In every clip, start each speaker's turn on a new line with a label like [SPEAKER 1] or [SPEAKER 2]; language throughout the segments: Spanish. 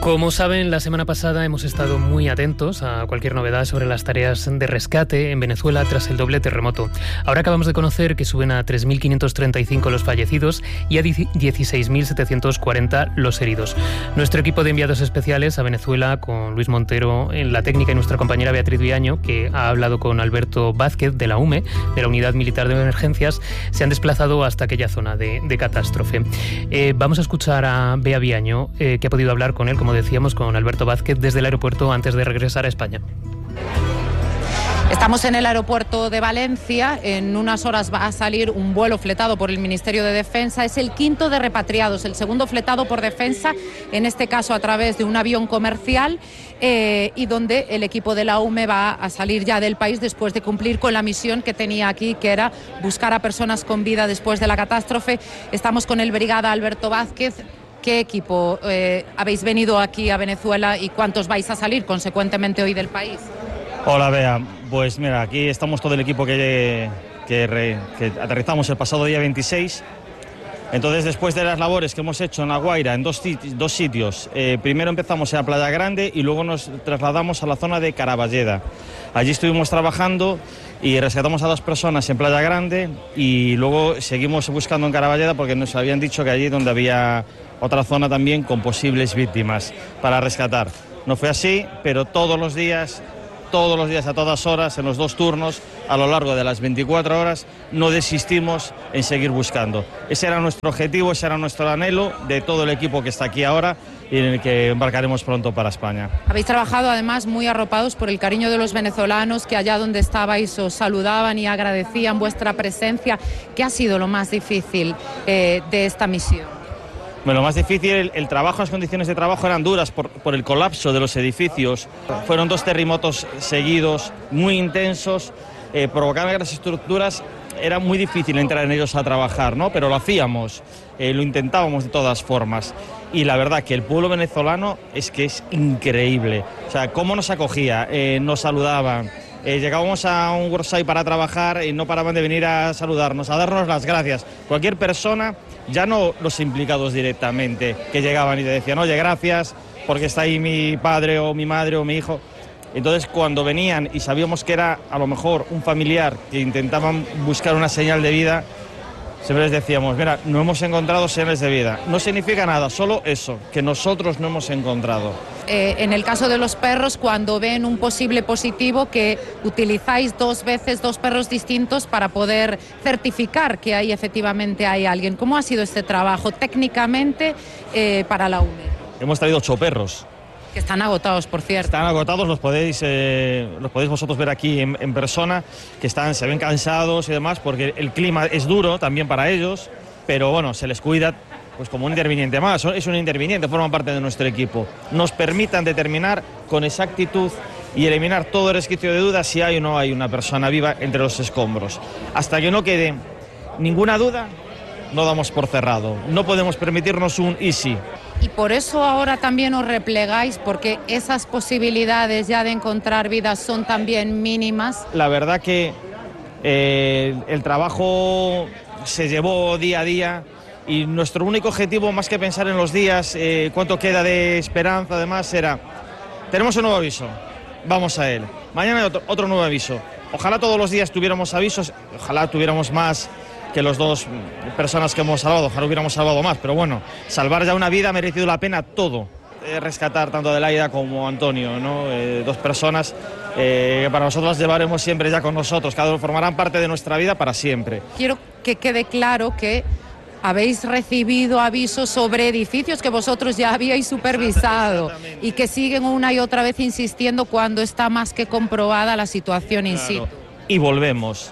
[SPEAKER 1] Como saben, la semana pasada hemos estado muy atentos a cualquier novedad sobre las tareas de rescate en Venezuela tras el doble terremoto. Ahora acabamos de conocer que suben a 3.535 los fallecidos y a 16.740 los heridos. Nuestro equipo de enviados especiales a Venezuela, con Luis Montero en la técnica y nuestra compañera Beatriz Viaño, que ha hablado con Alberto Vázquez de la UME, de la Unidad Militar de Emergencias, se han desplazado hasta aquella zona de catástrofe. Vamos a escuchar a Bea Viaño, que ha podido hablar con él, como decíamos, con Alberto Vázquez desde el aeropuerto antes de regresar a España.
[SPEAKER 2] Estamos en el aeropuerto de Valencia. En unas horas va a salir un vuelo fletado por el Ministerio de Defensa. Es el quinto de repatriados, el segundo fletado por Defensa, en este caso a través de un avión comercial, y donde el equipo de la UME va a salir ya del país después de cumplir con la misión que tenía aquí, que era buscar a personas con vida después de la catástrofe. Estamos con el brigada Alberto Vázquez. ¿Qué equipo habéis venido aquí a Venezuela y cuántos vais a salir consecuentemente hoy del país?
[SPEAKER 3] Hola, Bea. Pues mira, aquí estamos todo el equipo que aterrizamos el pasado día 26. Entonces, después de las labores que hemos hecho en La Guaira, en dos sitios, primero empezamos en la Playa Grande y luego nos trasladamos a la zona de Caraballeda. Allí estuvimos trabajando y rescatamos a 2 personas en Playa Grande y luego seguimos buscando en Caraballeda porque nos habían dicho que allí donde había otra zona también con posibles víctimas para rescatar. No fue así, pero todos los días, a todas horas, en los 2 turnos, a lo largo de las 24 horas, no desistimos en seguir buscando. Ese era nuestro objetivo, ese era nuestro anhelo de todo el equipo que está aquí ahora y en el que embarcaremos pronto para España.
[SPEAKER 2] Habéis trabajado además muy arropados por el cariño de los venezolanos que allá donde estabais os saludaban y agradecían vuestra presencia. ¿Qué ha sido lo más difícil de esta misión?
[SPEAKER 3] Bueno, lo más difícil, el trabajo, las condiciones de trabajo eran duras por el colapso de los edificios. Fueron 2 terremotos seguidos, muy intensos, provocaban grandes estructuras. Era muy difícil entrar en ellos a trabajar, ¿no? Pero lo hacíamos, lo intentábamos de todas formas. Y la verdad que el pueblo venezolano es que es increíble. O sea, cómo nos acogía, nos saludaban. Llegábamos a un workshop para trabajar y no paraban de venir a saludarnos, a darnos las gracias. Cualquier persona, ya no los implicados directamente, que llegaban y te decían, oye, gracias, porque está ahí mi padre o mi madre o mi hijo. Entonces, cuando venían y sabíamos que era a lo mejor un familiar que intentaban buscar una señal de vida, siempre les decíamos, mira, no hemos encontrado señales de vida. No significa nada, solo eso, que nosotros no hemos encontrado.
[SPEAKER 2] En el caso de los perros, cuando ven un posible positivo, que utilizáis 2 veces 2 perros distintos para poder certificar que ahí efectivamente hay alguien. ¿Cómo ha sido este trabajo técnicamente para la UME?
[SPEAKER 3] Hemos traído 8 perros.
[SPEAKER 2] Que están agotados, por cierto.
[SPEAKER 3] Están agotados, los podéis vosotros ver aquí en persona, que se ven cansados y demás, porque el clima es duro también para ellos, pero bueno, se les cuida pues como un interviniente más. Es un interviniente, forman parte de nuestro equipo. Nos permitan determinar con exactitud y eliminar todo resquicio de duda si hay o no hay una persona viva entre los escombros. Hasta que no quede ninguna duda, no damos por cerrado. No podemos permitirnos un easy.
[SPEAKER 2] Y por eso ahora también os replegáis, porque esas posibilidades ya de encontrar vidas son también mínimas.
[SPEAKER 3] La verdad que el trabajo se llevó día a día y nuestro único objetivo, más que pensar en los días, cuánto queda de esperanza, además, era, tenemos un nuevo aviso, vamos a él. Mañana hay otro nuevo aviso. Ojalá todos los días tuviéramos avisos, ojalá tuviéramos más que los 2 personas que hemos salvado, ojalá hubiéramos salvado más, pero bueno, salvar ya una vida ha merecido la pena todo. Rescatar tanto a Adelaida como a Antonio, ¿no? 2 personas que para nosotros las llevaremos siempre ya con nosotros, cada uno formarán parte de nuestra vida para siempre.
[SPEAKER 2] Quiero que quede claro que habéis recibido avisos sobre edificios que vosotros ya habíais supervisado y que siguen una y otra vez insistiendo cuando está más que comprobada la situación in situ.
[SPEAKER 3] Y volvemos,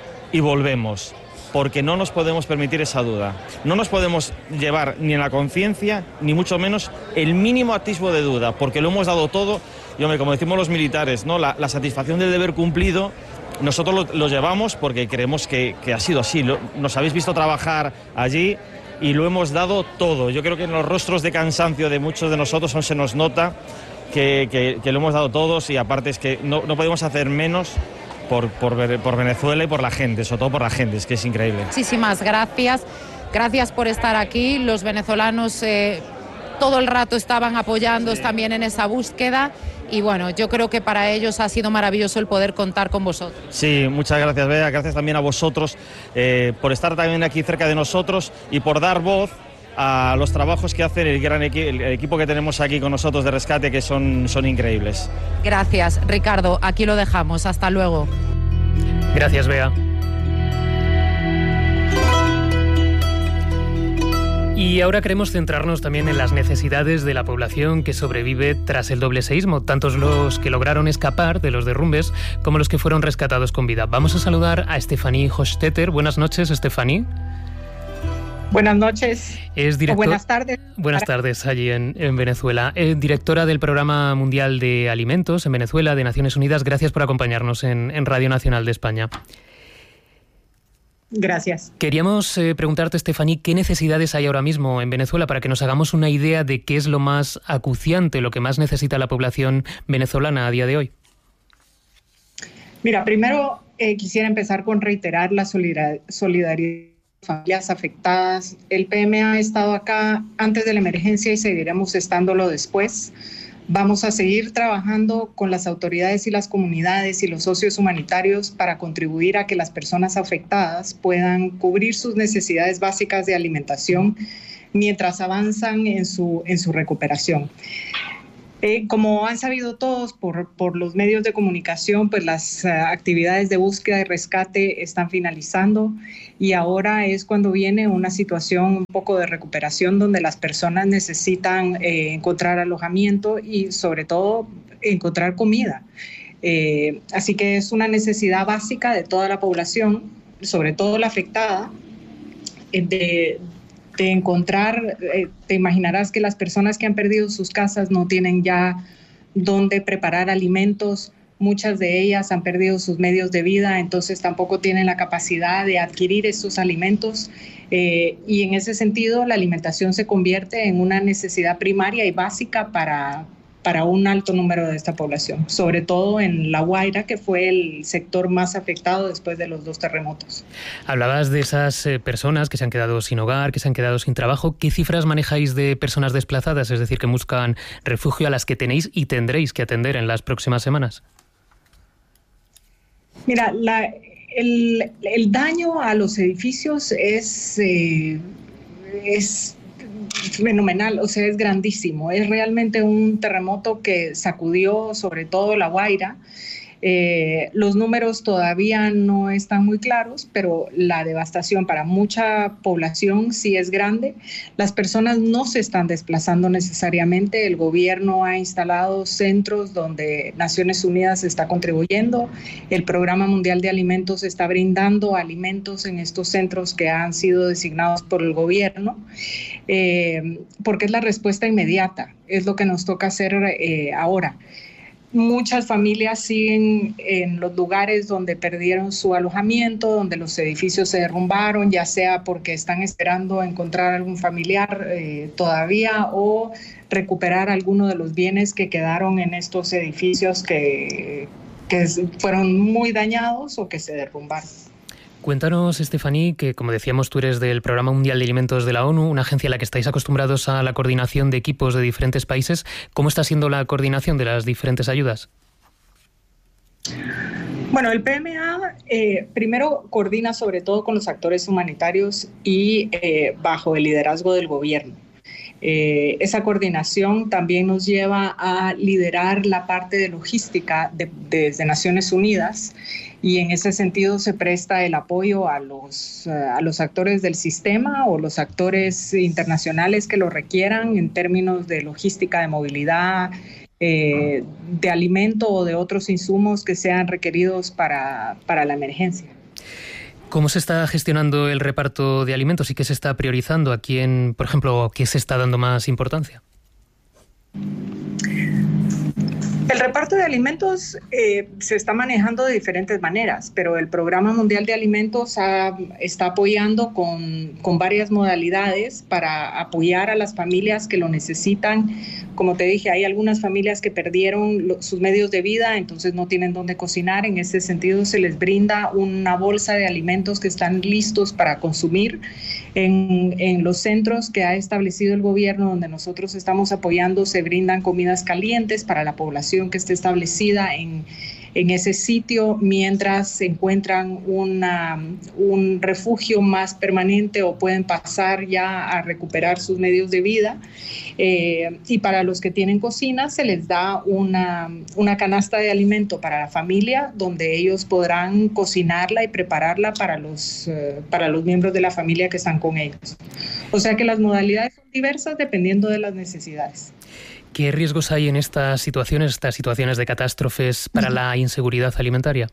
[SPEAKER 3] porque no nos podemos permitir esa duda. No nos podemos llevar ni en la conciencia, ni mucho menos el mínimo atisbo de duda, porque lo hemos dado todo. Y hombre, como decimos los militares, ¿no? La satisfacción del deber cumplido, nosotros lo llevamos porque creemos que ha sido así. Nos habéis visto trabajar allí y lo hemos dado todo. Yo creo que en los rostros de cansancio de muchos de nosotros se nos nota que lo hemos dado todos, y aparte es que no podemos hacer menos por Venezuela y por la gente, sobre todo por la gente, es que es increíble.
[SPEAKER 2] Muchísimas gracias. Gracias por estar aquí. Los venezolanos todo el rato estaban apoyándoos también en esa búsqueda. Y bueno, yo creo que para ellos ha sido maravilloso el poder contar con vosotros.
[SPEAKER 3] Sí, muchas gracias, Bea. Gracias también a vosotros por estar también aquí cerca de nosotros y por dar voz a los trabajos que hace el equipo que tenemos aquí con nosotros de rescate, que son increíbles.
[SPEAKER 2] Gracias, Ricardo. Aquí lo dejamos. Hasta luego.
[SPEAKER 1] Gracias, Bea. Y ahora queremos centrarnos también en las necesidades de la población que sobrevive tras el doble seísmo, tantos los que lograron escapar de los derrumbes como los que fueron rescatados con vida. Vamos a saludar a Stefanie Hochstetter. Buenas noches, Stefanie.
[SPEAKER 4] Buenas noches. Buenas tardes.
[SPEAKER 1] Buenas tardes allí en Venezuela. Directora del Programa Mundial de Alimentos en Venezuela de Naciones Unidas. Gracias por acompañarnos en Radio Nacional de España.
[SPEAKER 4] Gracias.
[SPEAKER 1] Queríamos preguntarte, Stefanie, ¿qué necesidades hay ahora mismo en Venezuela para que nos hagamos una idea de qué es lo más acuciante, lo que más necesita la población venezolana a día de hoy?
[SPEAKER 4] Mira, primero quisiera empezar con reiterar la solidaridad de familias afectadas. El PMA ha estado acá antes de la emergencia y seguiremos estándolo después. Vamos a seguir trabajando con las autoridades y las comunidades y los socios humanitarios para contribuir a que las personas afectadas puedan cubrir sus necesidades básicas de alimentación mientras avanzan en su recuperación. Como han sabido todos por los medios de comunicación, pues las actividades de búsqueda y rescate están finalizando y ahora es cuando viene una situación un poco de recuperación donde las personas necesitan encontrar alojamiento y sobre todo encontrar comida. Así que es una necesidad básica de toda la población, sobre todo la afectada, de encontrar, te imaginarás que las personas que han perdido sus casas no tienen ya dónde preparar alimentos, muchas de ellas han perdido sus medios de vida, entonces tampoco tienen la capacidad de adquirir estos alimentos y en ese sentido la alimentación se convierte en una necesidad primaria y básica para un alto número de esta población, sobre todo en La Guaira, que fue el sector más afectado después de los 2 terremotos.
[SPEAKER 1] Hablabas de esas personas que se han quedado sin hogar, que se han quedado sin trabajo. ¿Qué cifras manejáis de personas desplazadas, es decir, que buscan refugio, a las que tenéis y tendréis que atender en las próximas semanas?
[SPEAKER 4] Mira, el daño a los edificios es fenomenal, o sea, es grandísimo. Es realmente un terremoto que sacudió sobre todo La Guaira. Los números todavía no están muy claros, pero la devastación para mucha población sí es grande. Las personas no se están desplazando necesariamente. El gobierno ha instalado centros donde Naciones Unidas está contribuyendo. El Programa Mundial de Alimentos está brindando alimentos en estos centros que han sido designados por el gobierno, porque es la respuesta inmediata, es lo que nos toca hacer ahora. Muchas familias siguen en los lugares donde perdieron su alojamiento, donde los edificios se derrumbaron, ya sea porque están esperando encontrar algún familiar todavía o recuperar alguno de los bienes que quedaron en estos edificios que fueron muy dañados o que se derrumbaron.
[SPEAKER 1] Cuéntanos, Stefanie, que como decíamos tú eres del Programa Mundial de Alimentos de la ONU, una agencia a la que estáis acostumbrados a la coordinación de equipos de diferentes países. ¿Cómo está siendo la coordinación de las diferentes ayudas?
[SPEAKER 4] Bueno, el PMA primero coordina sobre todo con los actores humanitarios y bajo el liderazgo del gobierno. Esa coordinación también nos lleva a liderar la parte de logística desde Naciones Unidas y en ese sentido se presta el apoyo a los actores del sistema o los actores internacionales que lo requieran en términos de logística de movilidad, de alimento o de otros insumos que sean requeridos para la emergencia.
[SPEAKER 1] ¿Cómo se está gestionando el reparto de alimentos y qué se está priorizando? ¿A quién, por ejemplo, qué se está dando más importancia?
[SPEAKER 4] El reparto de alimentos se está manejando de diferentes maneras, pero el Programa Mundial de Alimentos está apoyando con varias modalidades para apoyar a las familias que lo necesitan Como te dije, hay algunas familias que perdieron sus medios de vida, entonces no tienen dónde cocinar. En ese sentido, se les brinda una bolsa de alimentos que están listos para consumir. En los centros que ha establecido el gobierno, donde nosotros estamos apoyando, se brindan comidas calientes para la población que esté establecida en ese sitio, mientras se encuentran un refugio más permanente o pueden pasar ya a recuperar sus medios de vida. Y para los que tienen cocina, se les da una canasta de alimento para la familia, donde ellos podrán cocinarla y prepararla para los miembros de la familia que están con ellos. O sea que las modalidades son diversas dependiendo de las necesidades.
[SPEAKER 1] ¿Qué riesgos hay en estas situaciones de catástrofes para la inseguridad alimentaria?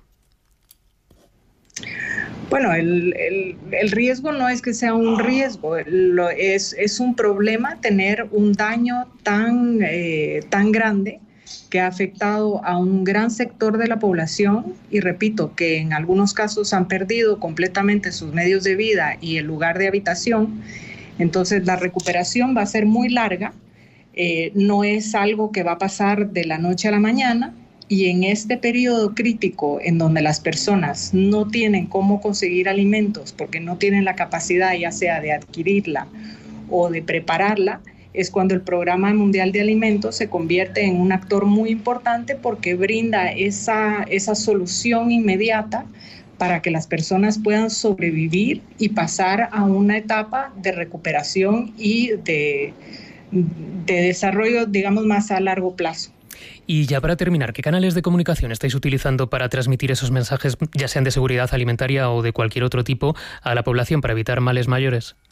[SPEAKER 4] Bueno, el riesgo no es que sea un riesgo, es un problema tener un daño tan grande que ha afectado a un gran sector de la población, y repito que en algunos casos han perdido completamente sus medios de vida y el lugar de habitación. Entonces la recuperación va a ser muy larga. No es algo que va a pasar de la noche a la mañana, y en este periodo crítico en donde las personas no tienen cómo conseguir alimentos porque no tienen la capacidad ya sea de adquirirla o de prepararla, es cuando el Programa Mundial de Alimentos se convierte en un actor muy importante, porque brinda esa solución inmediata para que las personas puedan sobrevivir y pasar a una etapa de recuperación y de desarrollo, digamos, más a largo plazo.
[SPEAKER 1] Y ya para terminar, ¿qué canales de comunicación estáis utilizando para transmitir esos mensajes, ya sean de seguridad alimentaria o de cualquier otro tipo, a la población para evitar males mayores?